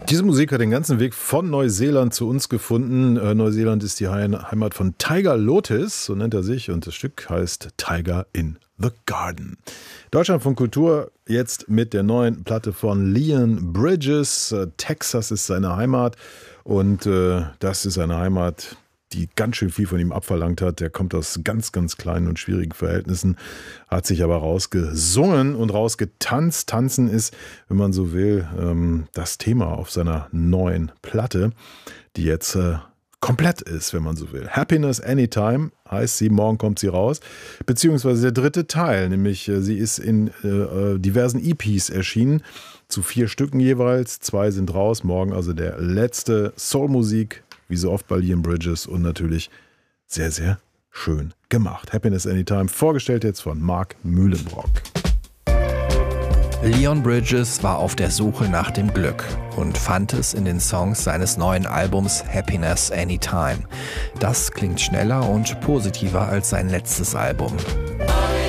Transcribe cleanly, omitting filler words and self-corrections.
Diese Musik hat den ganzen Weg von Neuseeland zu uns gefunden. Neuseeland ist die Heimat von Tiger Lotus, so nennt er sich, und das Stück heißt Tiger in the Garden. Deutschlandfunk Kultur jetzt mit der neuen Platte von Leon Bridges. Texas ist seine Heimat und das ist eine Heimat, die ganz schön viel von ihm abverlangt hat. Der kommt aus ganz, ganz kleinen und schwierigen Verhältnissen, hat sich aber rausgesungen und rausgetanzt. Tanzen ist, wenn man so will, das Thema auf seiner neuen Platte, die jetzt komplett ist, wenn man so will. Happiness Anytime heißt sie, morgen kommt sie raus, beziehungsweise der dritte Teil, nämlich sie ist in diversen EPs erschienen, zu 4 Stücken jeweils, 2 sind raus, morgen also der letzte. Soulmusik, wie so oft bei Leon Bridges, und natürlich sehr, sehr schön gemacht. Happiness Anytime, vorgestellt jetzt von Mark Mühlenbrock. Leon Bridges war auf der Suche nach dem Glück und fand es in den Songs seines neuen Albums Happiness Anytime. Das klingt schneller und positiver als sein letztes Album.